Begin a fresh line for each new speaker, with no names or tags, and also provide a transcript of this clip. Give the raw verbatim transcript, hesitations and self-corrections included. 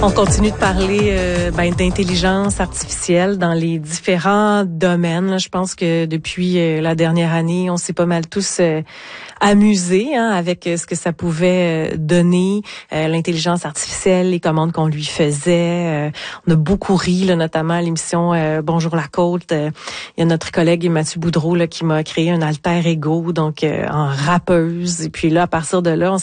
On continue de parler euh, ben, d'intelligence artificielle dans les différents domaines. Je pense que depuis euh, la dernière année, on s'est pas mal tous euh, amusés hein, avec euh, ce que ça pouvait euh, donner, euh, l'intelligence artificielle, les commandes qu'on lui faisait. Euh, on a beaucoup ri, là, notamment à l'émission euh, Bonjour la Côte. Euh, il y a notre collègue Mathieu Boudreau là, qui m'a créé un alter ego, donc euh, en rappeuse. Et puis là, à partir de là, on